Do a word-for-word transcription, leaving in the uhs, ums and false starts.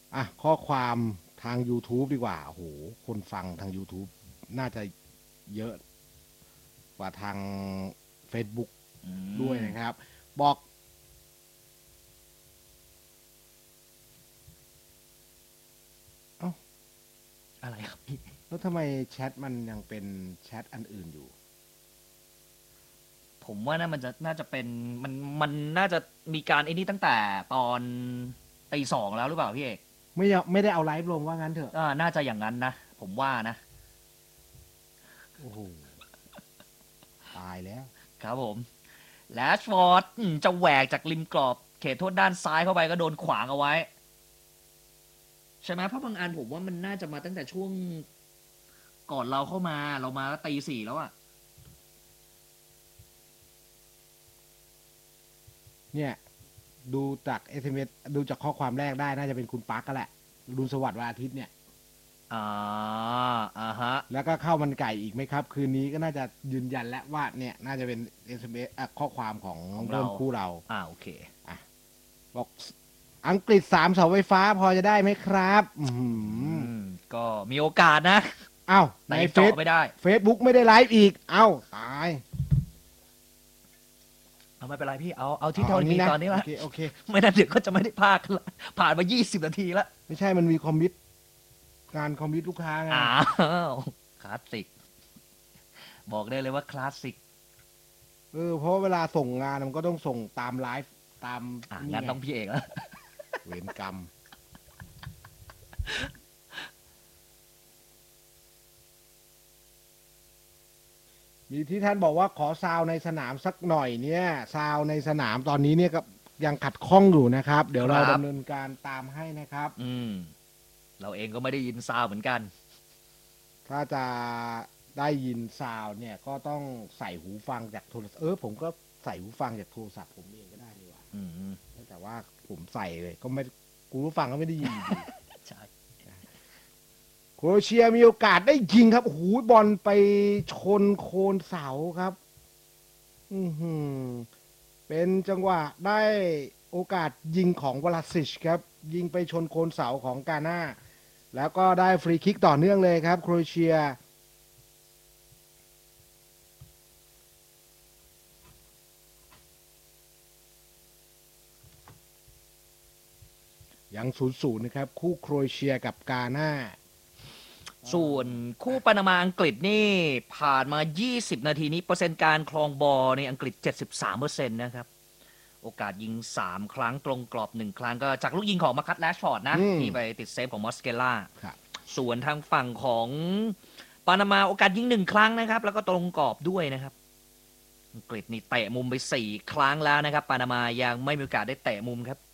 อ่ะข้อความทาง YouTube ดีกว่าโอ้โหคนฟังทาง YouTube น่าจะเยอะกว่าทาง Facebook อืด้วยมนะครับบอกเอ้าอะไรครับพี่แล้วทำไมแชทมันยังเป็นแชทอันอื่นอยู่ผมว่าน่ามันจะน่าจะเป็นมันมันน่าจะมีการไอ้นี่ตั้งแต่ตอนตีสองแล้วหรือเปล่าพี่เอกไม่ยไม่ได้เอาไลฟ์ลงว่างั้นเถอะอ่าน่าจะอย่างนั้นนะผมว่านะโอ้โหตายแล้วครับผมแลชฟอร์ดจะแหวกจากริมกรอบเขตโทษด้านซ้ายเข้าไปก็โดนขวางเอาไว้ใช่ไหมเพราะบางอันผมว่ามันน่าจะมาตั้งแต่ช่วงก่อนเราเข้ามาเรามาตีสี่แล้วอะเนี่ยดูจาก เอส เอ็ม เอส ดูจากข้อความแรกได้น่าจะเป็นคุณปักก็แหละรุนสวัสดิ์วันอาทิตย์เนี่ยอ่าอ่าฮะแล้วก็ข้าวมันไก่อีกไหมครับ คืนนี้ก็น่าจะยืนยันแล้วว่าเนี่ยน่าจะเป็น เอส เอ็ม เอส อ่ะข้อความของของเราเพื่อนคู่เราอ่าโอเคอ่ะบอกอังกฤษสามเสาไฟฟ้าพอจะได้ไหมครับ อือหืออืมก็มีโอกาสนะอ้าวแต่ในยังเฟซเจาะไม่ได้เฟซบุ๊กไม่ได้ไลฟ์อีกเอ้าตายเอาไม่เป็นไรพี่เอาเอาที่เอาเท่าอันนี้นะมีตอนนี้โอละเคโอเคไม่นั้นเดี๋ยวก็จะไม่ได้พากกันละผ่านมายี่สิบนาทีละไม่ใช่มันมีคอมมิตงานคอมมิตลูกค้าไงอ้าวคลาสสิกบอกได้เลยว่าคลาสสิกเออเพราะเวลาส่งงานมันก็ต้องส่งตามไลฟ์ตามอ่านี่ไงงั้นต้องพี่เอกแล้วเวรกรรม มีที่ท่านบอกว่าขอซาวในสนามสักหน่อยเนี่ยซาวในสนามตอนนี้เนี่ยก็ยังขัดข้องอยู่นะครับ เดี๋ยวเราครับดำเนินการตามให้นะครับอืมเราเองก็ไม่ได้ยินซาวเหมือนกันถ้าจะได้ยินซาวเนี่ยก็ต้องใส่หูฟังจากโทรศัพท์เออผมก็ใส่หูฟังจากโทรศัพท์ผมเองก็ได้ดีกว่าอืมแต่ว่าผมใส่เลยก็ไม่กูรู้ฟังก็ไม่ได้ยินอยู่ดีใช่โครเอเชียมีโอกาสได้ยิงครับโอ้โหบอลไปชนโคนเสาครับ อือหือเป็นจังหวะได้โอกาสยิงของวลาซิชครับ ยิงไปชนโคนเสาของกาน่าแล้วก็ได้ฟรีคิกต่อเนื่องเลยครับโครเอเชียยังศูนย์ศูนย์นะครับ คู่โครเอเชียกับกาน่าส่วนคู่ปานามาอังกฤษนี่ผ่านมา ยี่สิบ นาทีนี้เปอร์เซ็นต์การครองบอลในอังกฤษ เจ็ดสิบสามเปอร์เซ็นต์ นะครับ โอกาสยิง สาม ครั้งตรงกรอบ หนึ่ง ครั้งก็จากลูกยิงของมาคัตแรชฟอร์ดนะ ที่ไปติดเซฟของมอสเกล่าครับส่วนทางฝั่งของปานามาโอกาสยิงหนึ่งครั้งนะครับ แล้วก็ตรงกรอบด้วยนะครับ อังกฤษนี่เตะมุมไป สี่ ครั้งแล้วนะครับ ปานามายังไม่มีโอกาสได้เตะมุมครับ